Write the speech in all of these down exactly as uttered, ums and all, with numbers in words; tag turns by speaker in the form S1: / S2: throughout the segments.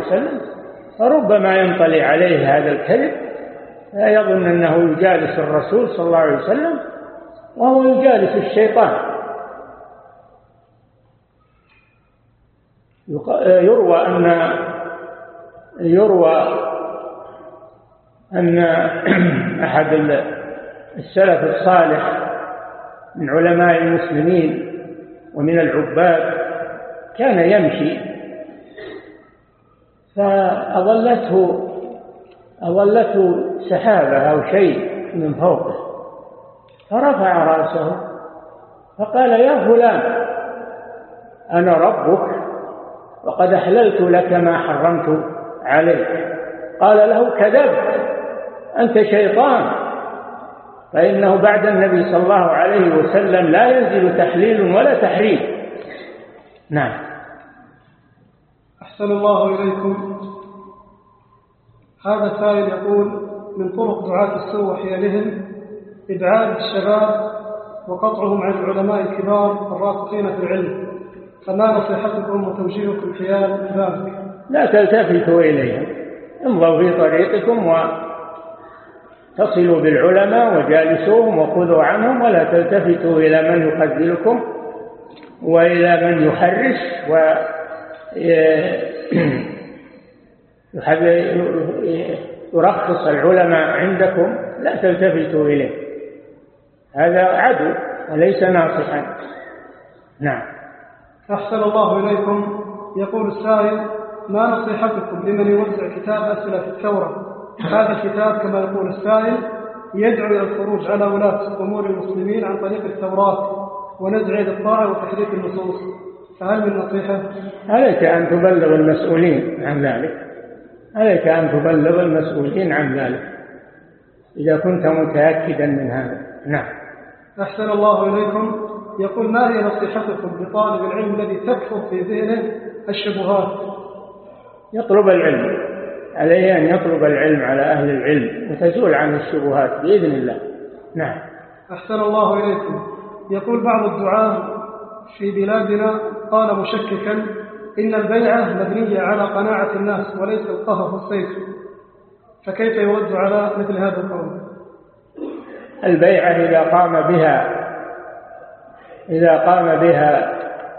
S1: وسلم، فربما ينطلي عليه هذا الكذب فيظن أنه يجالس الرسول صلى الله عليه وسلم وهو يجالس الشيطان. يروى أن يروى أن أحد السلف الصالح من علماء المسلمين ومن العباد كان يمشي فأظلته أظلته سحابة أو شيء من فوقه، فرفع رأسه فقال: يا فلان، أنا ربك وقد أحللت لك ما حرمت عليك. قال له: كذبت، أنت شيطان، فإنه بعد النبي صلى الله عليه وسلم لا ينزل تحليل ولا تحريم. نعم.
S2: أحسن الله إليكم. هذا سائل يقول: من طرق دعاة السوء وحيلهم إبعاد الشباب وقطعهم عن العلماء الكبار الراسخين في العلم، فما نصيحتكم وتوجيهكم حيال ذلك؟
S1: لا تلتفتوا إليهم، امضوا في طريقكم وتصلوا بالعلماء وجالسوهم وخذوا عنهم، ولا تلتفتوا إلى من يخذلكم وإلى من يحرش ويرخص العلماء عندكم. لا تلتفتوا إليه، هذا عدو وليس ناصحا. نعم.
S2: أحسن الله إليكم. يقول السائل: ما نصيحتكم لمن يوزع كتاب أسئلة الثورة؟ هذا الكتاب كما يقول السائل يدعو إلى الخروج على ولاة أمور المسلمين عن طريق الثورات ونزع الطاعة وتحريف النصوص، فهل من نصيحة؟
S1: عليك أن تبلغ المسؤولين عن ذلك، عليك أن تبلغ المسؤولين عن ذلك إذا كنت متأكدا من هذا. نعم.
S2: أحسن الله إليكم. يقول: ما هي نصيحتكم لطالب العلم الذي تكثر في ذهنه الشبهات؟
S1: يطلب العلم، عليه أن يطلب العلم على أهل العلم وتزول عنه الشبهات بإذن الله. نعم.
S2: أحسن الله إليكم. يقول بعض الدعاة في بلادنا قال مشككا: إن البيعة مبنية على قناعة الناس وليس القهر والسيف، فكيف يرد على مثل هذا القول؟
S1: البيعة إذا قام بها إذا قام بها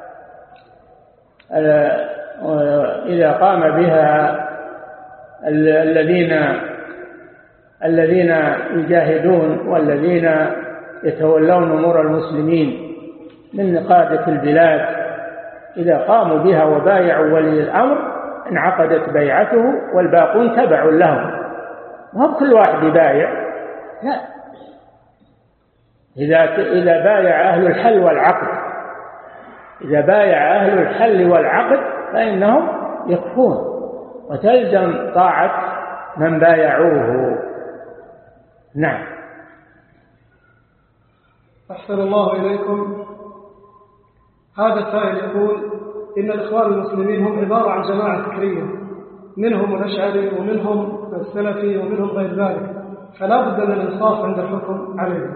S1: إذا قام بها الذين الذين يجاهدون والذين يتولون أمور المسلمين من قادة البلاد، إذا قاموا بها وبايعوا ولي الأمر انعقدت بيعته والباقون تبع لهم، وهم كل واحد يبايع. لا، إذا إذا بايع أهل الحل والعقد إذا بايع أهل الحل والعقد فإنهم يكفون وتلزم طاعة من بايعوه. نعم.
S2: أحسن الله إليكم. هذا سائل يقول: إن الإخوان المسلمين هم عبارة عن جماعة فكرية، منهم الأشعري ومنهم السلفي ومنهم غير ذلك، فلا بد من الإنصاف عند الحكم عليهم.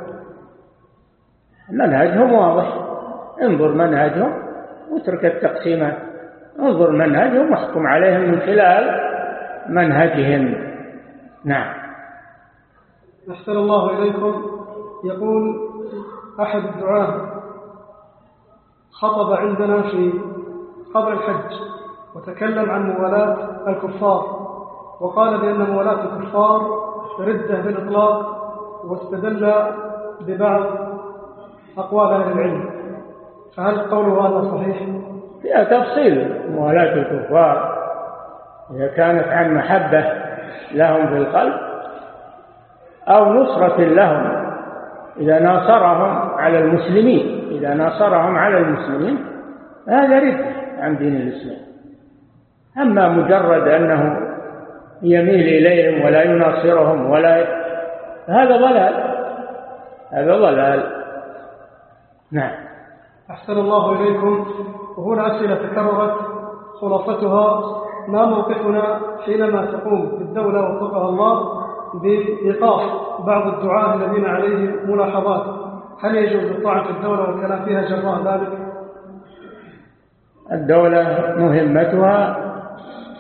S1: منهجهم واضح، انظر منهجهم واترك التقسيمات، انظر منهجهم واحكم عليهم من خلال منهجهم. نعم.
S2: أحسن الله إليكم. يقول أحد الدعاة: خطب عندنا في قبل الحج وتكلم عن موالاة الكفار، وقال بأن موالاة الكفار ردة بالإطلاق، واستدل ببعض أقوال أهل العلم، فهل قوله هذا صحيح؟
S1: فيها تفصيل. موالاة الكفار إذا كانت عن محبة لهم في القلب أو نصرة لهم، إذا ناصرهم على المسلمين إذا ناصرهم على المسلمين هذا رد عن دين الإسلام. أما مجرد أنه يميل إليهم ولا يناصرهم ولا ي... هذا ضلال هذا ضلال. نعم.
S2: أحسن الله إليكم. وهنا أسئلة تكررت خلاصتها: ما موقفنا حينما تقوم الدولة وفقها الله بإيقاف بعض الدعاة الذين عليهم ملاحظات؟ هل يجوز طاعة الدولة والكلام فيها جراء ذلك؟
S1: الدولة مهمتها